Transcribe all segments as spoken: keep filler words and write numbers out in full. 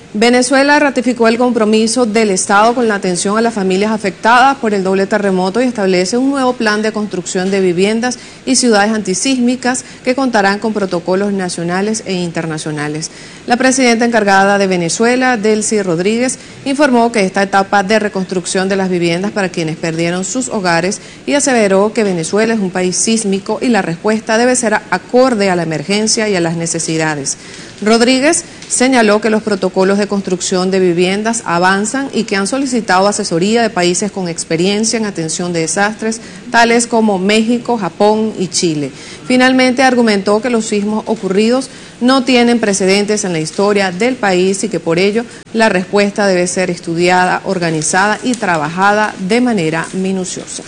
Venezuela ratificó el compromiso del Estado con la atención a las familias afectadas por el doble terremoto y establece un nuevo plan de construcción de viviendas y ciudades antisísmicas que contarán con protocolos nacionales e internacionales. La presidenta encargada de Venezuela, Delcy Rodríguez, informó que esta etapa de reconstrucción de las viviendas para quienes perdieron sus hogares y aseveró que Venezuela es un país sísmico y la respuesta debe ser acorde a la emergencia y a las necesidades. Rodríguez señaló que los protocolos de construcción de viviendas avanzan y que han solicitado asesoría de países con experiencia en atención de desastres, tales como México, Japón y Chile. Finalmente argumentó que los sismos ocurridos no tienen precedentes en la historia del país y que por ello la respuesta debe ser estudiada, organizada y trabajada de manera minuciosa.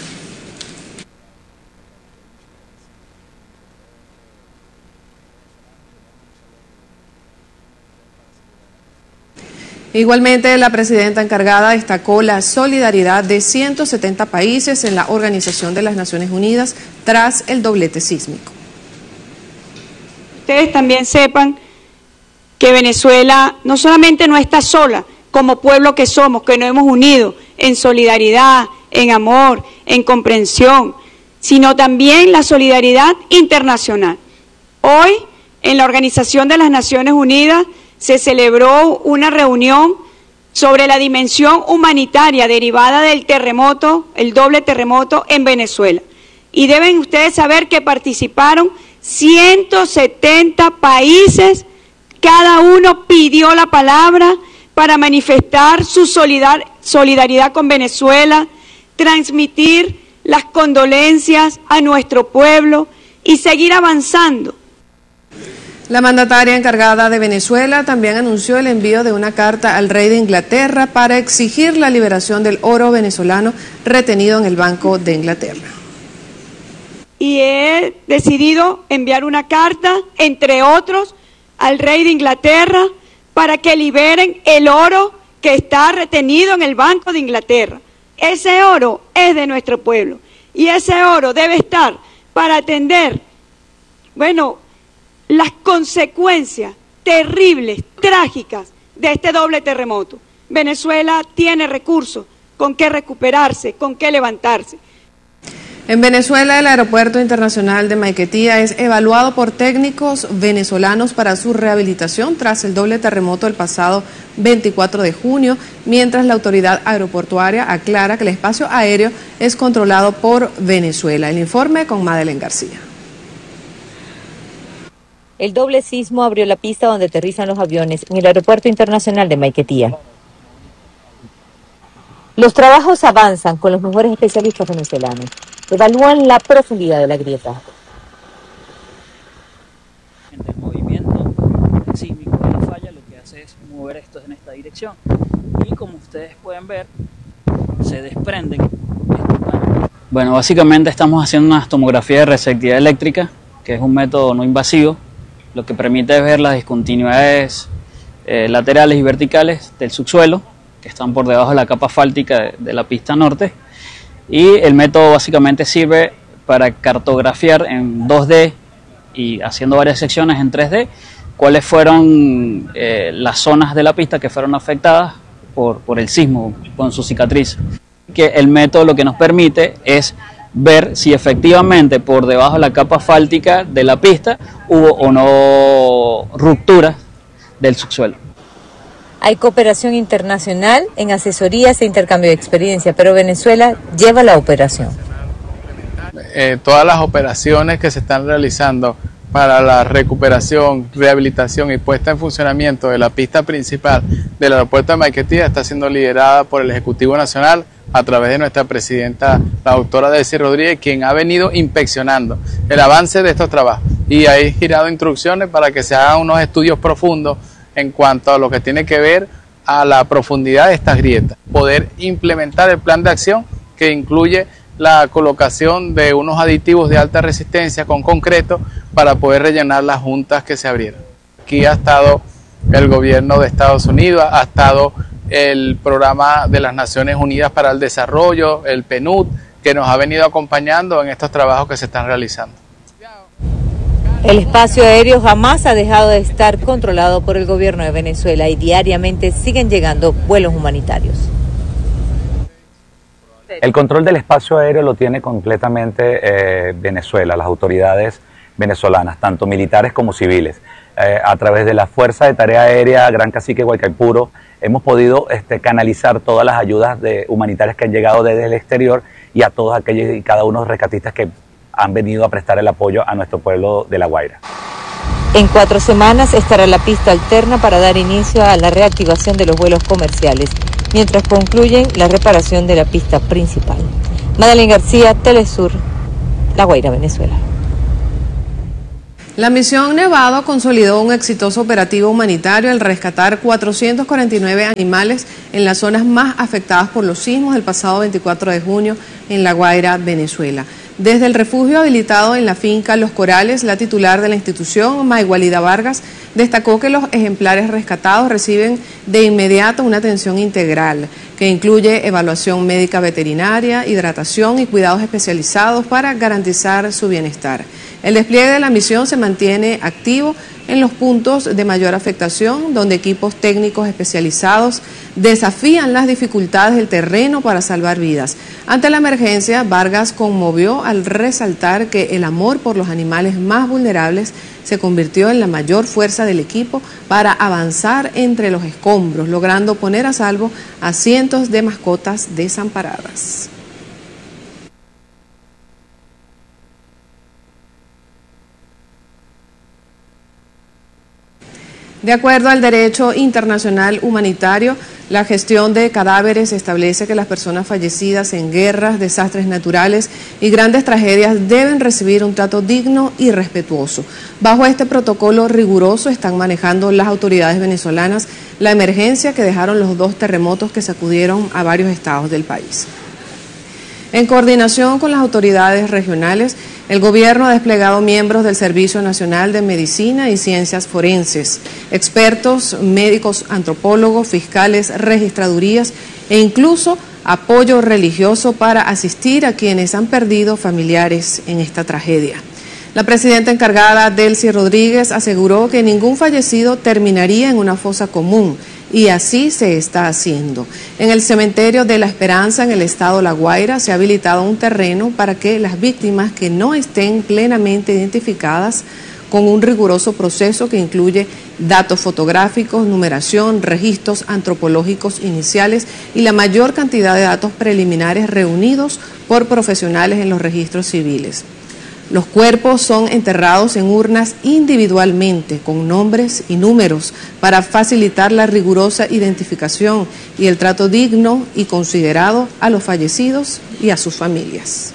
Igualmente, la presidenta encargada destacó la solidaridad de ciento setenta países en la Organización de las Naciones Unidas tras el doblete sísmico. Ustedes también sepan que Venezuela no solamente no está sola como pueblo que somos, que nos hemos unido en solidaridad, en amor, en comprensión, sino también la solidaridad internacional. Hoy, en la Organización de las Naciones Unidas, se celebró una reunión sobre la dimensión humanitaria derivada del terremoto, el doble terremoto en Venezuela. Y deben ustedes saber que participaron ciento setenta países, cada uno pidió la palabra para manifestar su solidar, solidaridad con Venezuela, transmitir las condolencias a nuestro pueblo y seguir avanzando. La mandataria encargada de Venezuela también anunció el envío de una carta al rey de Inglaterra para exigir la liberación del oro venezolano retenido en el Banco de Inglaterra. Y he decidido enviar una carta, entre otros, al rey de Inglaterra para que liberen el oro que está retenido en el Banco de Inglaterra. Ese oro es de nuestro pueblo y ese oro debe estar para atender, bueno, las consecuencias terribles, trágicas de este doble terremoto. Venezuela tiene recursos con qué recuperarse, con qué levantarse. En Venezuela, el Aeropuerto Internacional de Maiquetía es evaluado por técnicos venezolanos para su rehabilitación tras el doble terremoto del pasado veinticuatro de junio, mientras la autoridad aeroportuaria aclara que el espacio aéreo es controlado por Venezuela. El informe con Madeleine García. El doble sismo abrió la pista donde aterrizan los aviones en el Aeropuerto Internacional de Maiquetía. Los trabajos avanzan con los mejores especialistas venezolanos. Evalúan la profundidad de la grieta. El movimiento sísmico de la falla lo que hace es mover esto en esta dirección. Y como ustedes pueden ver, se desprenden estos paneles. Bueno, básicamente estamos haciendo una tomografía de receptividad eléctrica, que es un método no invasivo, lo que permite ver las discontinuidades eh, laterales y verticales del subsuelo, que están por debajo de la capa asfáltica de, de la pista norte, y el método básicamente sirve para cartografiar en dos D y haciendo varias secciones en tres D, cuáles fueron eh, las zonas de la pista que fueron afectadas por, por el sismo con su cicatriz. Que el método lo que nos permite es ver si efectivamente por debajo de la capa asfáltica de la pista hubo o no rupturas del subsuelo. Hay cooperación internacional en asesorías e intercambio de experiencia, pero Venezuela lleva la operación. Eh, todas las operaciones que se están realizando para la recuperación, rehabilitación y puesta en funcionamiento de la pista principal del aeropuerto de Maiquetía está siendo liderada por el Ejecutivo Nacional a través de nuestra presidenta, la doctora Delcy Rodríguez, quien ha venido inspeccionando el avance de estos trabajos y ha girado instrucciones para que se hagan unos estudios profundos en cuanto a lo que tiene que ver a la profundidad de estas grietas, poder implementar el plan de acción que incluye la colocación de unos aditivos de alta resistencia con concreto para poder rellenar las juntas que se abrieron. Aquí ha estado el gobierno de Estados Unidos, ha estado el programa de las Naciones Unidas para el Desarrollo, el PNUD, que nos ha venido acompañando en estos trabajos que se están realizando. El espacio aéreo jamás ha dejado de estar controlado por el gobierno de Venezuela y diariamente siguen llegando vuelos humanitarios. El control del espacio aéreo lo tiene completamente eh, Venezuela, las autoridades venezolanas, tanto militares como civiles. Eh, a través de la Fuerza de Tarea Aérea Gran Cacique Guaycaipuro hemos podido este, canalizar todas las ayudas de, humanitarias que han llegado desde el exterior y a todos aquellos y cada uno de los rescatistas que han venido a prestar el apoyo a nuestro pueblo de La Guaira. En cuatro semanas estará la pista alterna para dar inicio a la reactivación de los vuelos comerciales, mientras concluyen la reparación de la pista principal. Madeleine García, Telesur, La Guaira, Venezuela. La misión Nevado consolidó un exitoso operativo humanitario al rescatar cuatrocientos cuarenta y nueve animales en las zonas más afectadas por los sismos el pasado veinticuatro de junio en La Guaira, Venezuela. Desde el refugio habilitado en la finca Los Corales, la titular de la institución, Maygualida Vargas, destacó que los ejemplares rescatados reciben de inmediato una atención integral que incluye evaluación médica veterinaria, hidratación y cuidados especializados para garantizar su bienestar. El despliegue de la misión se mantiene activo en los puntos de mayor afectación, donde equipos técnicos especializados desafían las dificultades del terreno para salvar vidas. Ante la emergencia, Vargas conmovió al resaltar que el amor por los animales más vulnerables se convirtió en la mayor fuerza del equipo para avanzar entre los escombros, logrando poner a salvo a cientos de mascotas desamparadas. De acuerdo al derecho internacional humanitario, la gestión de cadáveres establece que las personas fallecidas en guerras, desastres naturales y grandes tragedias deben recibir un trato digno y respetuoso. Bajo este protocolo riguroso están manejando las autoridades venezolanas la emergencia que dejaron los dos terremotos que sacudieron a varios estados del país. En coordinación con las autoridades regionales, el gobierno ha desplegado miembros del Servicio Nacional de Medicina y Ciencias Forenses, expertos, médicos, antropólogos, fiscales, registradurías e incluso apoyo religioso para asistir a quienes han perdido familiares en esta tragedia. La presidenta encargada, Delcy Rodríguez, aseguró que ningún fallecido terminaría en una fosa común, y así se está haciendo. En el cementerio de La Esperanza, en el estado La Guaira, se ha habilitado un terreno para que las víctimas que no estén plenamente identificadas, con un riguroso proceso que incluye datos fotográficos, numeración, registros antropológicos iniciales y la mayor cantidad de datos preliminares reunidos por profesionales en los registros civiles. Los cuerpos son enterrados en urnas individualmente, con nombres y números, para facilitar la rigurosa identificación y el trato digno y considerado a los fallecidos y a sus familias.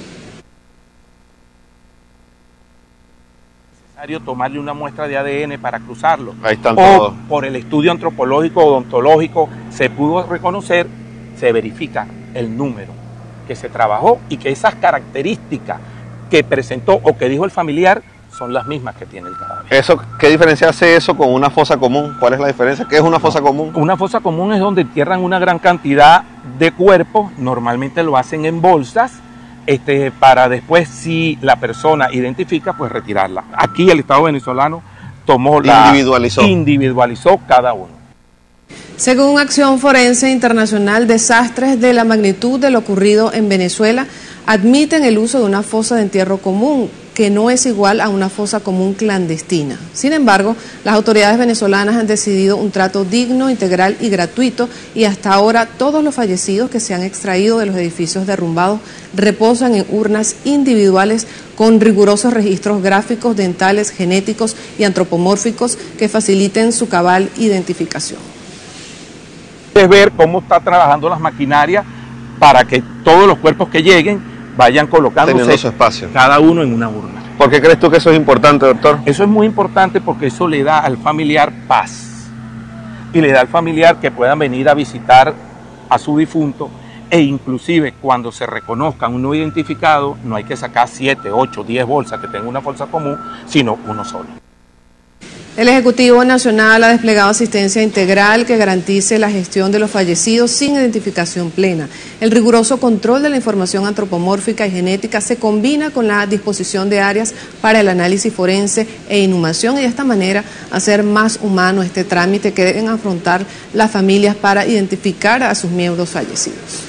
Es necesario tomarle una muestra de A D N para cruzarlo. Ahí están o todos. Por el estudio antropológico o odontológico se pudo reconocer, se verifica el número que se trabajó y que esas características que presentó o que dijo el familiar son las mismas que tiene el cadáver. Eso, ¿qué diferencia hace eso con una fosa común? ¿Cuál es la diferencia? ¿Qué es una fosa común? Una fosa común es donde entierran una gran cantidad de cuerpos, normalmente lo hacen en bolsas, este, para después, si la persona identifica, pues retirarla. Aquí el Estado venezolano tomó la... Individualizó. Individualizó cada uno. Según Acción Forense Internacional, desastres de la magnitud de lo ocurrido en Venezuela admiten el uso de una fosa de entierro común, que no es igual a una fosa común clandestina. Sin embargo, las autoridades venezolanas han decidido un trato digno, integral y gratuito, y hasta ahora todos los fallecidos que se han extraído de los edificios derrumbados reposan en urnas individuales con rigurosos registros gráficos, dentales, genéticos y antropomórficos que faciliten su cabal identificación. Es ver cómo está trabajando las maquinarias para que todos los cuerpos que lleguen vayan colocándose su espacio, cada uno en una urna. ¿Por qué crees tú que eso es importante, doctor? Eso es muy importante porque eso le da al familiar paz y le da al familiar que puedan venir a visitar a su difunto, e inclusive cuando se reconozca un no identificado no hay que sacar siete, ocho, diez bolsas que tenga una bolsa común, sino uno solo. El Ejecutivo Nacional ha desplegado asistencia integral que garantice la gestión de los fallecidos sin identificación plena. El riguroso control de la información antropomórfica y genética se combina con la disposición de áreas para el análisis forense e inhumación y de esta manera hacer más humano este trámite que deben afrontar las familias para identificar a sus miembros fallecidos.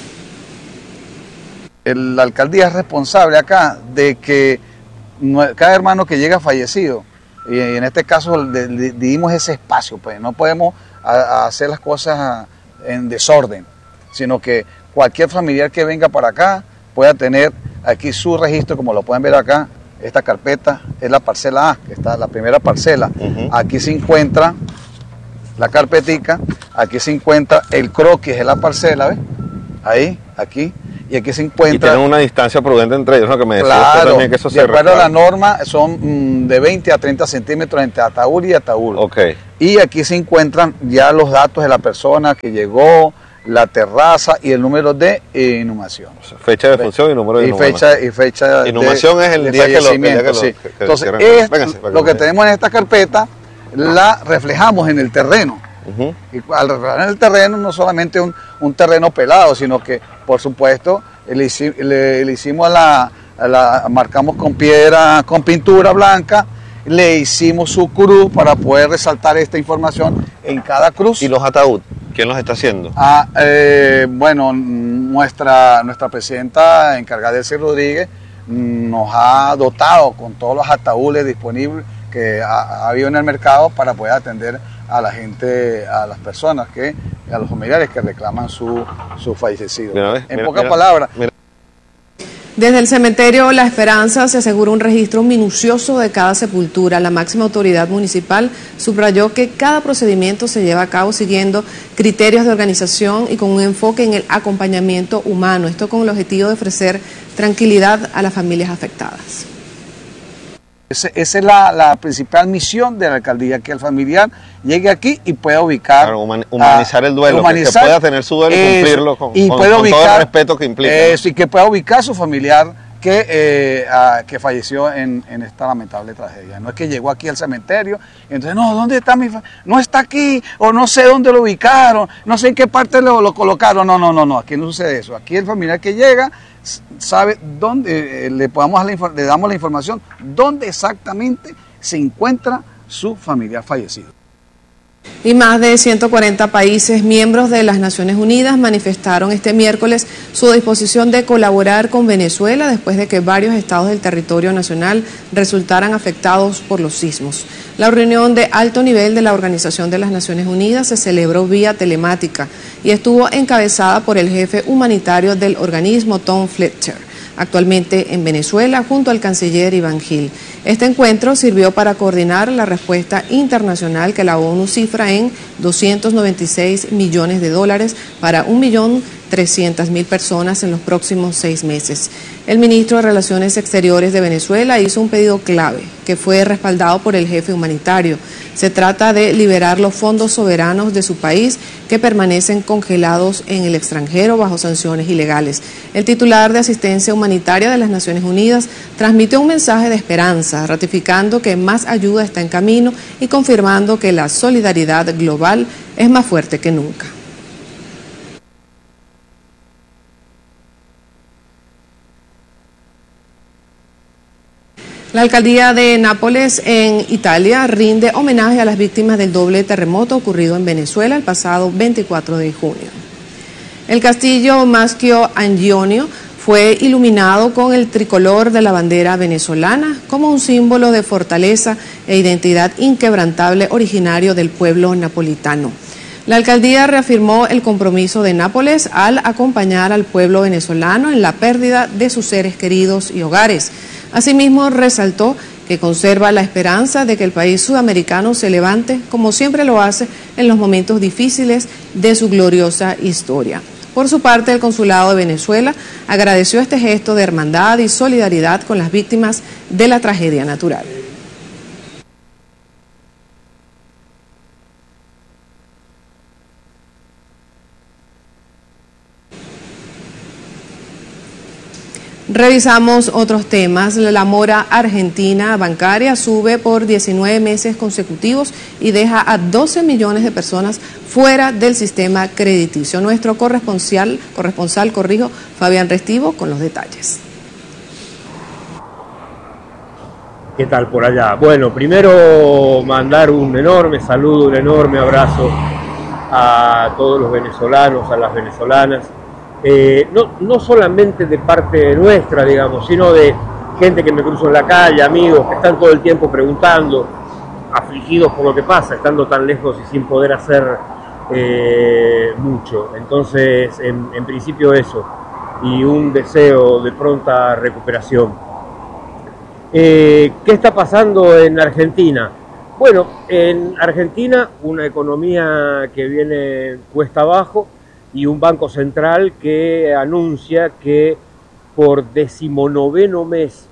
El, la alcaldía es responsable acá de que cada hermano que llega fallecido, y en este caso le, le dimos ese espacio, pues no podemos a, a hacer las cosas en desorden, sino que cualquier familiar que venga para acá pueda tener aquí su registro, como lo pueden ver acá. Esta carpeta es la parcela A, que está la primera parcela. Uh-huh. Aquí se encuentra la carpetica, aquí se encuentra el croquis de la parcela, ¿ves? Ahí, aquí. Y aquí se encuentra... Y tienen una distancia prudente entre ellos, ¿no? Que me decía claro, usted también que eso se de acuerdo reclama. a la norma, son mm, de veinte a treinta centímetros entre ataúd y ataúd. Okay. Y aquí se encuentran ya los datos de la persona que llegó, la terraza y el número de inhumación. O sea, fecha de función y número de y inhumación. Fecha, y fecha inhumación de, es el de día que lo, el día que lo sí. que, que Entonces, es, Véngase, lo que tenemos en esta carpeta la reflejamos en el terreno. Uh-huh. Y al reflejar en el terreno, no solamente un, un terreno pelado, sino que, por supuesto, le, le, le hicimos a la, a la, marcamos con piedra, con pintura blanca, le hicimos su cruz para poder resaltar esta información en cada cruz. ¿Y los ataúd? ¿Quién los está haciendo? Ah, eh, bueno, nuestra, nuestra presidenta encargada, Elsie Rodríguez, nos ha dotado con todos los ataúdes disponibles que ha, ha habido en el mercado para poder atender a la gente, a las personas, que, a los familiares que reclaman su, su fallecido. Mira, en mira, pocas mira, palabras. Mira. Desde el cementerio La Esperanza se asegura un registro minucioso de cada sepultura. La máxima autoridad municipal subrayó que cada procedimiento se lleva a cabo siguiendo criterios de organización y con un enfoque en el acompañamiento humano. Esto con el objetivo de ofrecer tranquilidad a las familias afectadas. Esa es la, la principal misión de la alcaldía, que el familiar llegue aquí y pueda ubicar... Claro, human, humanizar a, el duelo, humanizar, que, que pueda tener su duelo y cumplirlo con, y con, pueda con ubicar, todo el respeto que implica. Eso, y que pueda ubicar a su familiar que, eh, a, que falleció en, en esta lamentable tragedia. No es que llegó aquí al cementerio, y entonces, no, ¿dónde está mi familia? No está aquí, o no sé dónde lo ubicaron, no sé en qué parte lo, lo colocaron. No, no, no, no, aquí no sucede eso. Aquí el familiar que llega sabe dónde, eh, le, podamos la, le damos la información, dónde exactamente se encuentra su familiar fallecido. Y más de ciento cuarenta países miembros de las Naciones Unidas manifestaron este miércoles su disposición de colaborar con Venezuela después de que varios estados del territorio nacional resultaran afectados por los sismos. La reunión de alto nivel de la Organización de las Naciones Unidas se celebró vía telemática y estuvo encabezada por el jefe humanitario del organismo, Tom Fletcher, actualmente en Venezuela, junto al canciller Iván Gil. Este encuentro sirvió para coordinar la respuesta internacional que la ONU cifra en doscientos noventa y seis millones de dólares para un millón trescientas mil personas en los próximos seis meses. El ministro de Relaciones Exteriores de Venezuela hizo un pedido clave que fue respaldado por el jefe humanitario. Se trata de liberar los fondos soberanos de su país que permanecen congelados en el extranjero bajo sanciones ilegales. El titular de Asistencia Humanitaria de las Naciones Unidas transmitió un mensaje de esperanza, ratificando que más ayuda está en camino y confirmando que la solidaridad global es más fuerte que nunca. La alcaldía de Nápoles, en Italia, rinde homenaje a las víctimas del doble terremoto ocurrido en Venezuela el pasado veinticuatro de junio. El castillo Maschio Angionio fue iluminado con el tricolor de la bandera venezolana como un símbolo de fortaleza e identidad inquebrantable originario del pueblo napolitano. La alcaldía reafirmó el compromiso de Nápoles al acompañar al pueblo venezolano en la pérdida de sus seres queridos y hogares. Asimismo, resaltó que conserva la esperanza de que el país sudamericano se levante, como siempre lo hace, en los momentos difíciles de su gloriosa historia. Por su parte, el Consulado de Venezuela agradeció este gesto de hermandad y solidaridad con las víctimas de la tragedia natural. Revisamos otros temas. La mora argentina bancaria sube por diecinueve meses consecutivos y deja a doce millones de personas fuera del sistema crediticio. Nuestro corresponsal, corresponsal, corrijo, Fabián Restivo, con los detalles. ¿Qué tal por allá? Bueno, primero mandar un enorme saludo, un enorme abrazo a todos los venezolanos, a las venezolanas. Eh, no, no solamente de parte nuestra, digamos, sino de gente que me cruzo en la calle, amigos que están todo el tiempo preguntando, afligidos por lo que pasa, estando tan lejos y sin poder hacer eh, mucho. Entonces, en, en principio eso, y un deseo de pronta recuperación. Eh, ¿Qué está pasando en Argentina? Bueno, en Argentina una economía que viene cuesta abajo, y un banco central que anuncia que por decimonoveno mes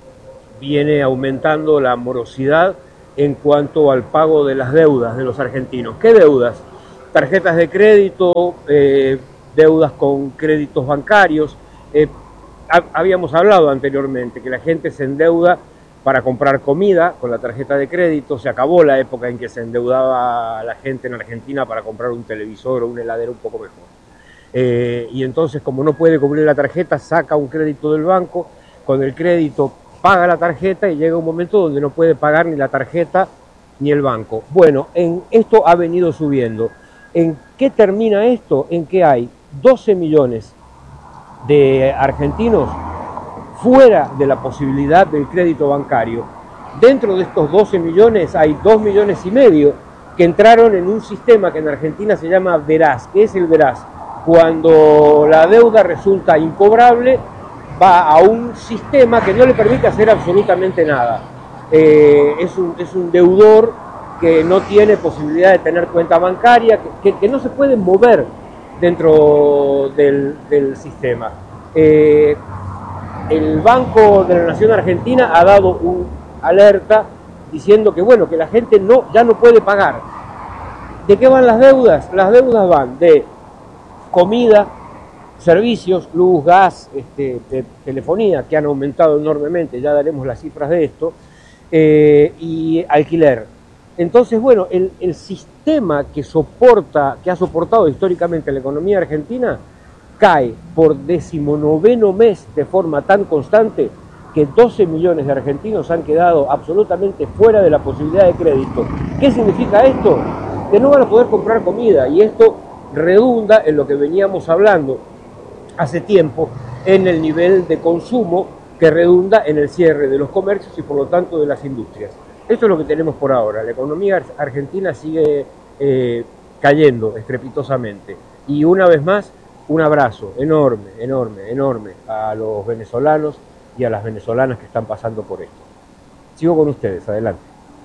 viene aumentando la morosidad en cuanto al pago de las deudas de los argentinos. ¿Qué deudas? Tarjetas de crédito, eh, deudas con créditos bancarios. Eh, habíamos hablado anteriormente que la gente se endeuda para comprar comida con la tarjeta de crédito. Se acabó la época en que se endeudaba la gente en Argentina para comprar un televisor o una heladera un poco mejor. Eh, y entonces, como no puede cubrir la tarjeta, saca un crédito del banco, con el crédito paga la tarjeta y llega un momento donde no puede pagar ni la tarjeta ni el banco. Bueno, en esto ha venido subiendo. ¿En qué termina esto? En que hay doce millones de argentinos fuera de la posibilidad del crédito bancario. Dentro de estos doce millones hay dos millones y medio que entraron en un sistema que en Argentina se llama Veraz. ¿Qué es el Veraz? Cuando la deuda resulta incobrable, va a un sistema que no le permite hacer absolutamente nada. Eh, es, un, es un deudor que no tiene posibilidad de tener cuenta bancaria, que, que, que no se puede mover dentro del, del sistema. Eh, el Banco de la Nación Argentina ha dado una alerta diciendo que, bueno, que la gente no, ya no puede pagar. ¿De qué van las deudas? Las deudas van de comida, servicios, luz, gas, este, de telefonía, que han aumentado enormemente, ya daremos las cifras de esto, eh, y alquiler. Entonces, bueno, el, el sistema que soporta, que ha soportado históricamente la economía argentina, cae por decimonoveno mes de forma tan constante que doce millones de argentinos han quedado absolutamente fuera de la posibilidad de crédito. ¿Qué significa esto? Que no van a poder comprar comida, y esto redunda en lo que veníamos hablando hace tiempo, en el nivel de consumo que redunda en el cierre de los comercios y por lo tanto de las industrias. Esto es lo que tenemos por ahora. La economía argentina sigue eh, cayendo estrepitosamente. Y una vez más, un abrazo enorme, enorme, enorme a los venezolanos y a las venezolanas que están pasando por esto. Sigo con ustedes, adelante.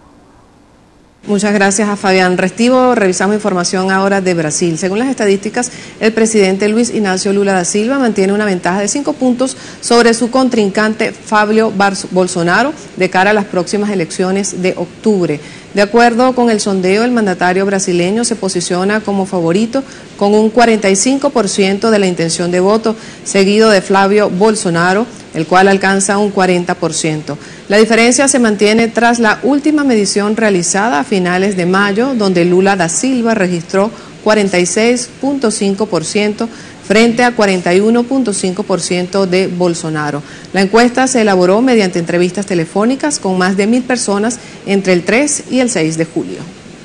Muchas gracias a Fabián Restivo. Revisamos información ahora de Brasil. Según las estadísticas, el presidente Luis Ignacio Lula da Silva mantiene una ventaja de cinco puntos sobre su contrincante Fabio Bolsonaro de cara a las próximas elecciones de octubre. De acuerdo con el sondeo, el mandatario brasileño se posiciona como favorito con un cuarenta y cinco por ciento de la intención de voto, seguido de Flavio Bolsonaro, el cual alcanza un cuarenta por ciento. La diferencia se mantiene tras la última medición realizada a finales de mayo, donde Lula da Silva registró cuarenta y seis punto cinco por ciento frente a cuarenta y uno punto cinco por ciento de Bolsonaro. La encuesta se elaboró mediante entrevistas telefónicas con más de mil personas entre el tres y el seis de julio.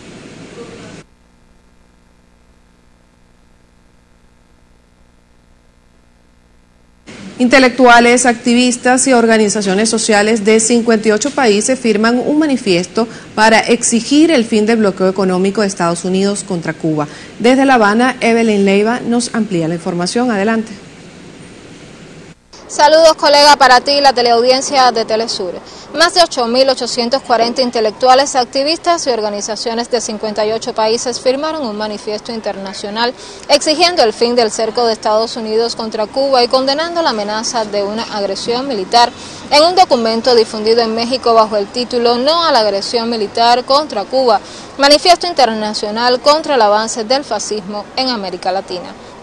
Intelectuales, activistas y organizaciones sociales de cincuenta y ocho países firman un manifiesto para exigir el fin del bloqueo económico de Estados Unidos contra Cuba. Desde La Habana, Evelyn Leiva nos amplía la información. Adelante. Saludos, colega, para ti y la teleaudiencia de Telesur. Más de ocho mil ochocientos cuarenta intelectuales, activistas y organizaciones de cincuenta y ocho países firmaron un manifiesto internacional exigiendo el fin del cerco de Estados Unidos contra Cuba y condenando la amenaza de una agresión militar en un documento difundido en México bajo el título No a la agresión militar contra Cuba, manifiesto internacional contra el avance del fascismo en América Latina.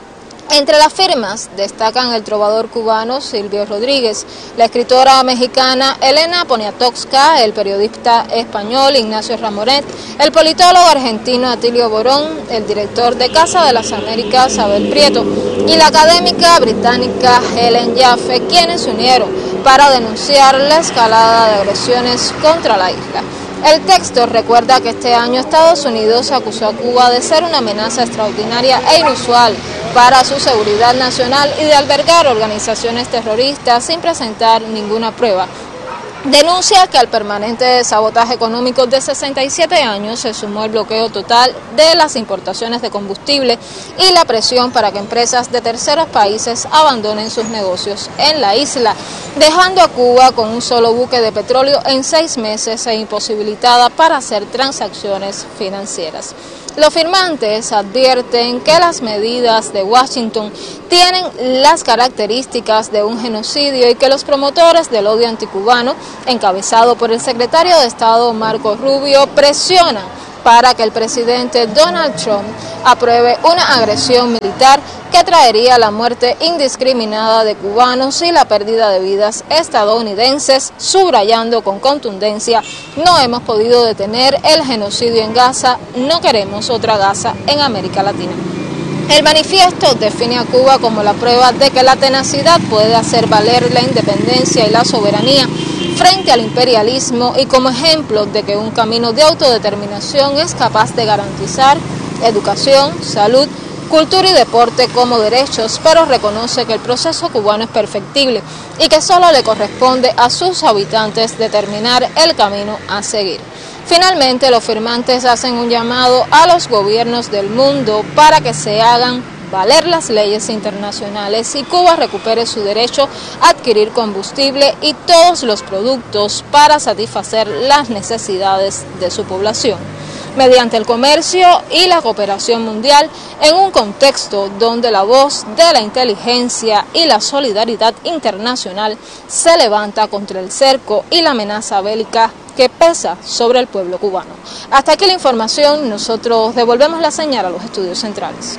Entre las firmas destacan el trovador cubano Silvio Rodríguez, la escritora mexicana Elena Poniatowska, el periodista español Ignacio Ramonet, el politólogo argentino Atilio Borón, el director de Casa de las Américas Abel Prieto y la académica británica Helen Jaffe, quienes se unieron para denunciar la escalada de agresiones contra la isla. El texto recuerda que este año Estados Unidos acusó a Cuba de ser una amenaza extraordinaria e inusual para su seguridad nacional y de albergar organizaciones terroristas sin presentar ninguna prueba. Denuncia que al permanente sabotaje económico de sesenta y siete años se sumó el bloqueo total de las importaciones de combustible y la presión para que empresas de terceros países abandonen sus negocios en la isla, dejando a Cuba con un solo buque de petróleo en seis meses e imposibilitada para hacer transacciones financieras. Los firmantes advierten que las medidas de Washington tienen las características de un genocidio y que los promotores del odio anticubano, encabezado por el secretario de Estado Marco Rubio, presionan para que el presidente Donald Trump apruebe una agresión militar que traería la muerte indiscriminada de cubanos y la pérdida de vidas estadounidenses, subrayando con contundencia: no hemos podido detener el genocidio en Gaza, no queremos otra Gaza en América Latina. El manifiesto define a Cuba como la prueba de que la tenacidad puede hacer valer la independencia y la soberanía frente al imperialismo y como ejemplo de que un camino de autodeterminación es capaz de garantizar educación, salud, cultura y deporte como derechos, pero reconoce que el proceso cubano es perfectible y que solo le corresponde a sus habitantes determinar el camino a seguir. Finalmente, los firmantes hacen un llamado a los gobiernos del mundo para que se hagan valer las leyes internacionales y Cuba recupere su derecho a adquirir combustible y todos los productos para satisfacer las necesidades de su población, mediante el comercio y la cooperación mundial, en un contexto donde la voz de la inteligencia y la solidaridad internacional se levanta contra el cerco y la amenaza bélica que pesa sobre el pueblo cubano. Hasta aquí la información, nosotros devolvemos la señal a los estudios centrales.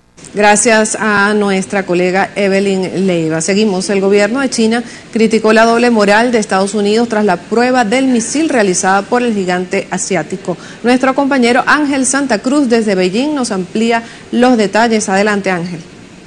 Gracias a nuestra colega Evelyn Leiva. Seguimos. El gobierno de China criticó la doble moral de Estados Unidos tras la prueba del misil realizada por el gigante asiático. Nuestro compañero Ángel Santa Cruz desde Beijing nos amplía los detalles. Adelante, Ángel.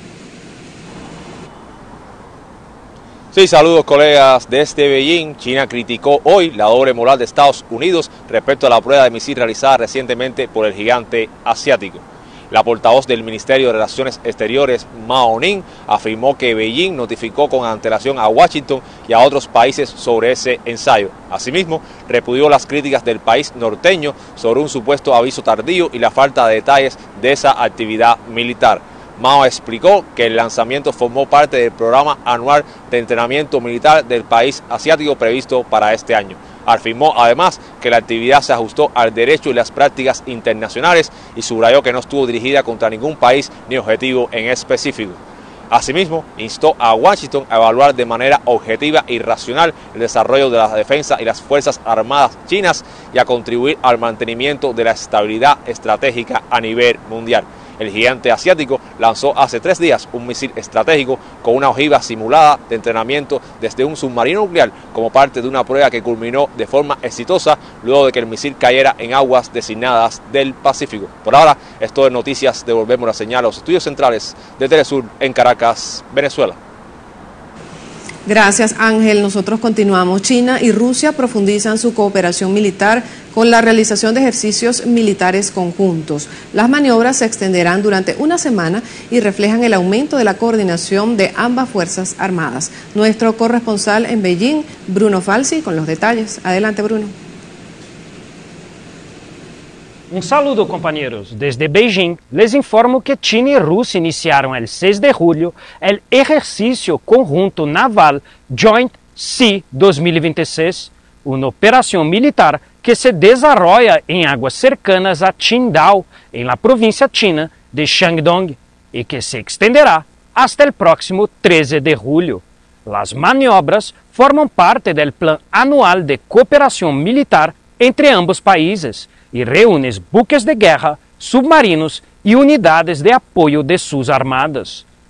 Sí, saludos colegas desde Beijing. China criticó hoy la doble moral de Estados Unidos respecto a la prueba de misil realizada recientemente por el gigante asiático. La portavoz del Ministerio de Relaciones Exteriores, Mao Ning, afirmó que Beijing notificó con antelación a Washington y a otros países sobre ese ensayo. Asimismo, repudió las críticas del país norteño sobre un supuesto aviso tardío y la falta de detalles de esa actividad militar. Mao explicó que el lanzamiento formó parte del programa anual de entrenamiento militar del país asiático previsto para este año. Afirmó además que la actividad se ajustó al derecho y las prácticas internacionales y subrayó que no estuvo dirigida contra ningún país ni objetivo en específico. Asimismo, instó a Washington a evaluar de manera objetiva y racional el desarrollo de la defensa y las Fuerzas Armadas chinas y a contribuir al mantenimiento de la estabilidad estratégica a nivel mundial. El gigante asiático lanzó hace tres días un misil estratégico con una ojiva simulada de entrenamiento desde un submarino nuclear como parte de una prueba que culminó de forma exitosa luego de que el misil cayera en aguas designadas del Pacífico. Por ahora, esto de noticias, devolvemos la señal a los estudios centrales de Telesur en Caracas, Venezuela. Gracias, Ángel. Nosotros continuamos. China y Rusia profundizan su cooperación militar con la realización de ejercicios militares conjuntos. Las maniobras se extenderán durante una semana y reflejan el aumento de la coordinación de ambas Fuerzas Armadas. Nuestro corresponsal en Beijing, Bruno Falsi, con los detalles. Adelante, Bruno. Um saludo, companheiros. Desde Beijing, les informo que China e Rússia iniciaram el seis de julho el exercício conjunto naval Joint Sea dois mil e vinte e seis, uma operação militar que se desarrolla em águas cercanas a Qingdao, em la província china de Shandong, e que se extenderá hasta el próximo treze de julho. Las maniobras formam parte del Plan Anual de Cooperação Militar entre ambos países e reúnem buques de guerra, submarinos e unidades de apoio de suas armadas.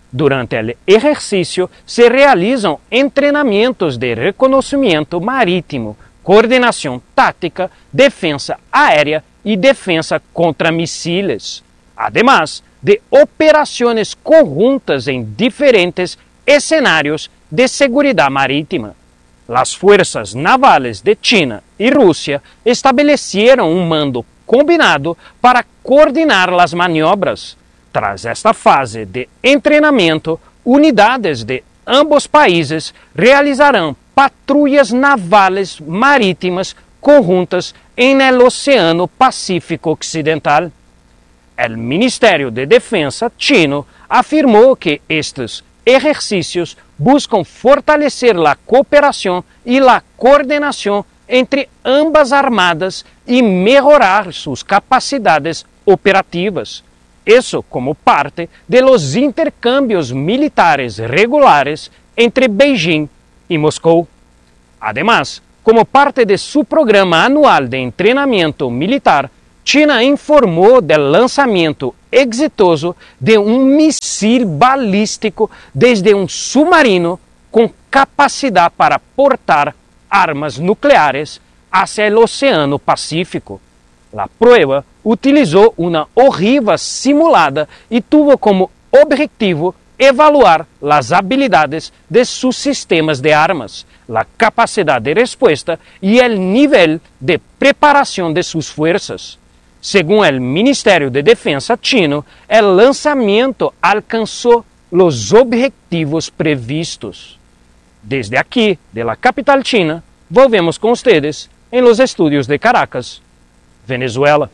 Durante el ejercicio se realizan entrenamientos de reconocimiento marítimo, coordinación táctica, defensa aérea y defensa contra misiles, además de operaciones conjuntas en diferentes escenarios de seguridad marítima. Las fuerzas navales de China y Rusia establecieron un mando combinado para coordinar las maniobras. Tras esta fase de entrenamiento, unidades de ambos países realizarán patrullas navales marítimas conjuntas en el Océano Pacífico Occidental. El Ministerio de Defensa chino afirmó que estos ejercicios buscan fortalecer la cooperación y la coordinación entre ambas armadas y mejorar sus capacidades operativas. Eso como parte de los intercambios militares regulares entre Beijing y Moscú. Además, como parte de su programa anual de entrenamiento militar, China informó del lanzamiento exitoso de un misil balístico desde un submarino con capacidad para portar armas nucleares hacia el Océano Pacífico. La prueba utilizó una ojiva simulada y tuvo como objetivo evaluar las habilidades de sus sistemas de armas, la capacidad de respuesta y el nivel de preparación de sus fuerzas. Según el Ministerio de Defensa chino, el lanzamiento alcanzó los objetivos previstos. Desde aquí, de la capital china, volvemos con ustedes en los estudios de Caracas, Venezuela.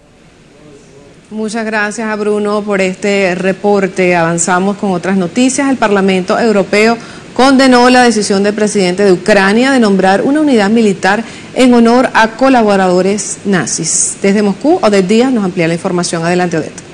Muchas gracias a Bruno por este reporte. Avanzamos con otras noticias. El Parlamento Europeo condenó la decisión del presidente de Ucrania de nombrar una unidad militar en honor a colaboradores nazis. Desde Moscú, Odette Díaz nos amplía la información. Adelante, Odette.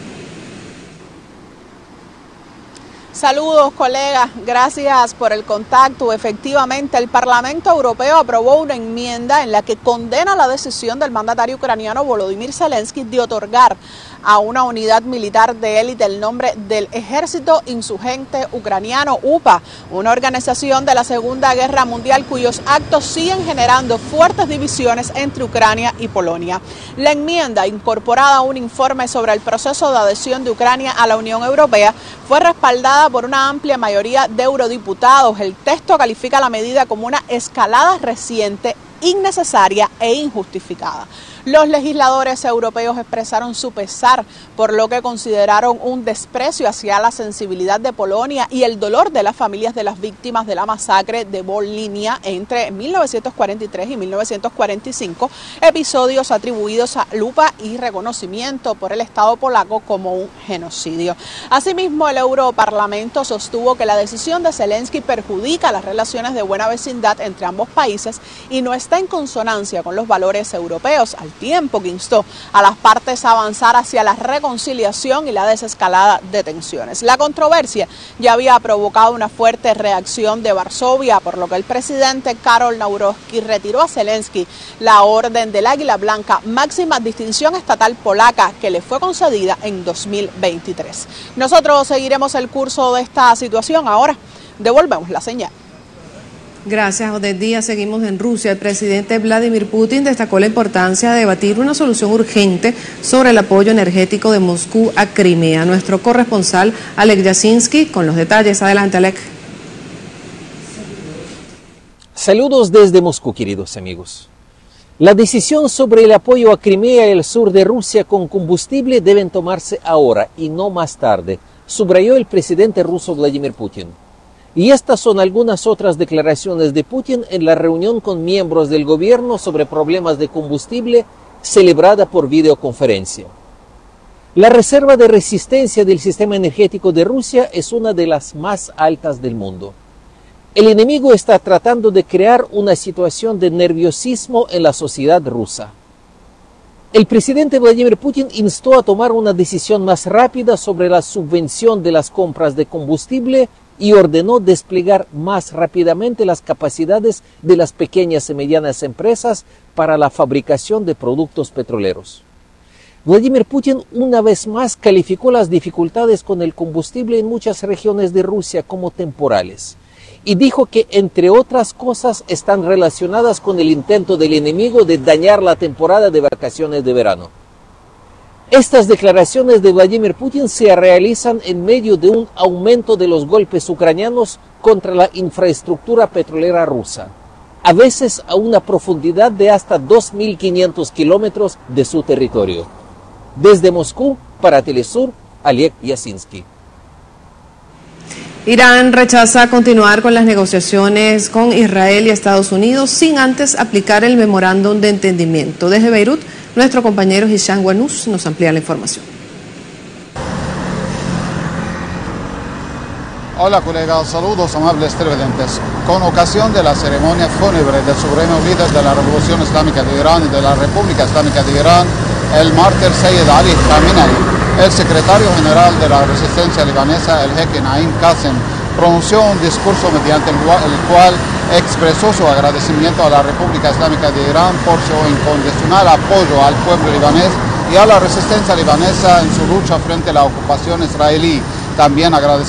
Saludos, colegas. Gracias por el contacto. Efectivamente, el Parlamento Europeo aprobó una enmienda en la que condena la decisión del mandatario ucraniano Volodymyr Zelensky de otorgar a una unidad militar de élite el nombre del Ejército Insurgente Ucraniano, U P A, una organización de la Segunda Guerra Mundial cuyos actos siguen generando fuertes divisiones entre Ucrania y Polonia. La enmienda, incorporada a un informe sobre el proceso de adhesión de Ucrania a la Unión Europea, fue respaldada por una amplia mayoría de eurodiputados. El texto califica la medida como una escalada reciente, innecesaria e injustificada. Los legisladores europeos expresaron su pesar por lo que consideraron un desprecio hacia la sensibilidad de Polonia y el dolor de las familias de las víctimas de la masacre de Volhynia entre mil novecientos cuarenta y tres y mil novecientos cuarenta y cinco, episodios atribuidos a U P A y reconocimiento por el Estado polaco como un genocidio. Asimismo, el Europarlamento sostuvo que la decisión de Zelensky perjudica las relaciones de buena vecindad entre ambos países y no está en consonancia con los valores europeos, al tiempo que instó a las partes a avanzar hacia la reconciliación y la desescalada de tensiones. La controversia ya había provocado una fuerte reacción de Varsovia, por lo que el presidente Karol Nawrocki retiró a Zelensky la Orden del Águila Blanca, máxima distinción estatal polaca que le fue concedida en dos mil veintitrés. Nosotros seguiremos el curso de esta situación. Ahora devolvemos la señal. Gracias, Odette Díaz. Seguimos en Rusia. El presidente Vladimir Putin destacó la importancia de debatir una solución urgente sobre el apoyo energético de Moscú a Crimea. Nuestro corresponsal, Alek Yasinski, con los detalles. Adelante, Alek. Saludos desde Moscú, queridos amigos. La decisión sobre el apoyo a Crimea y el sur de Rusia con combustible deben tomarse ahora y no más tarde, subrayó el presidente ruso Vladimir Putin. Y estas son algunas otras declaraciones de Putin en la reunión con miembros del gobierno sobre problemas de combustible celebrada por videoconferencia. La reserva de resistencia del sistema energético de Rusia es una de las más altas del mundo. El enemigo está tratando de crear una situación de nerviosismo en la sociedad rusa. El presidente Vladimir Putin instó a tomar una decisión más rápida sobre la subvención de las compras de combustible y ordenó desplegar más rápidamente las capacidades de las pequeñas y medianas empresas para la fabricación de productos petroleros. Vladimir Putin una vez más calificó las dificultades con el combustible en muchas regiones de Rusia como temporales y dijo que, entre otras cosas, están relacionadas con el intento del enemigo de dañar la temporada de vacaciones de verano. Estas declaraciones de Vladimir Putin se realizan en medio de un aumento de los golpes ucranianos contra la infraestructura petrolera rusa, a veces a una profundidad de hasta dos mil quinientos kilómetros de su territorio. Desde Moscú, para Telesur, Oleg Yasinski. Irán rechaza continuar con las negociaciones con Israel y Estados Unidos sin antes aplicar el memorándum de entendimiento. Desde Beirut, nuestro compañero Hisham Wanous nos amplía la información. Hola colegas, saludos amables televidentes. Con ocasión de la ceremonia fúnebre del supremo líder de la Revolución Islámica de Irán y de la República Islámica de Irán, el mártir Sayyid Ali Khamenei, el secretario general de la resistencia libanesa, el jeque Naim Qassem, pronunció un discurso mediante el cual expresó su agradecimiento a la República Islámica de Irán por su incondicional apoyo al pueblo libanés y a la resistencia libanesa en su lucha frente a la ocupación israelí. También agradeció